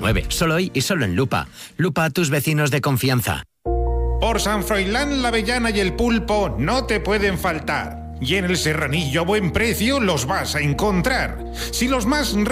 9. Solo hoy y solo en Lupa. Lupa a tus vecinos de confianza. Por San Froilán, la avellana y el pulpo no te pueden faltar. Y en el Serranillo a buen precio los vas a encontrar. Si los más